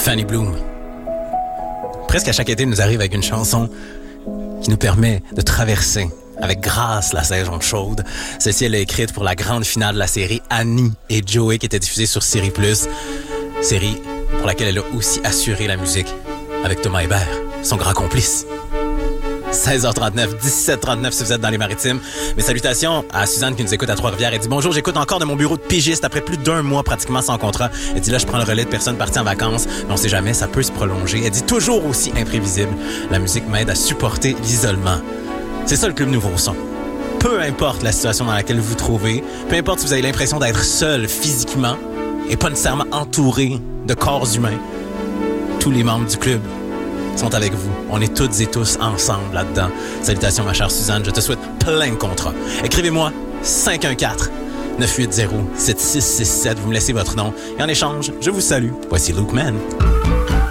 Fanny Bloom. Presque à chaque été, il nous arrive avec une chanson qui nous permet de traverser avec grâce la saison chaude. Celle-ci, elle est écrite pour la grande finale de la série Annie et Joey qui était diffusée sur Série Plus. Série pour laquelle elle a aussi assuré la musique avec Thomas Hébert, son grand complice. 16h39, 17h39 si vous êtes dans les Maritimes. Mes salutations à Suzanne qui nous écoute à Trois-Rivières. Elle dit « Bonjour, j'écoute encore de mon bureau de pigiste après plus d'1 mois pratiquement sans contrat. » Elle dit « Là, je prends le relais de personnes parties en vacances, mais on sait jamais, ça peut se prolonger. » Elle dit « Toujours aussi imprévisible. La musique m'aide à supporter l'isolement. » C'est ça le Club Nouveau Son. Peu importe la situation dans laquelle vous vous trouvez, peu importe si vous avez l'impression d'être seul physiquement et pas nécessairement entouré de corps humains, tous les membres du club sont avec vous. On est toutes et tous ensemble là-dedans. Salutations, ma chère Suzanne. Je te souhaite plein de contrats. Écrivez-moi 514-980-7667. Vous me laissez votre nom. Et en échange, je vous salue. Voici Luke Man.